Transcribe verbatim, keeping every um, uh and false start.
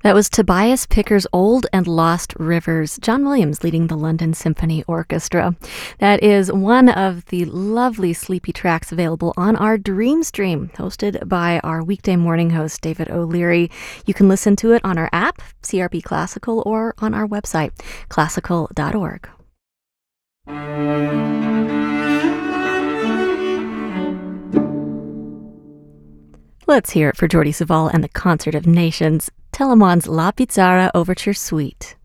That was Tobias Picker's Old and Lost Rivers, John Williams leading the London Symphony Orchestra. That is one of the lovely sleepy tracks available on our Dream Stream, hosted by our weekday morning host, David O'Leary. You can listen to it on our app, C R B Classical, or on our website, classical dot org. Let's hear it for Jordi Savall and the Concert of Nations, Telemann's La Pizarra Overture Suite.